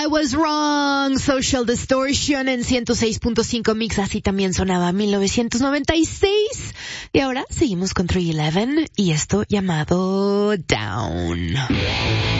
Was Wrong, Social Distortion en 106.5 Mix, así también sonaba 1996. Y ahora seguimos con 311 y esto llamado Down.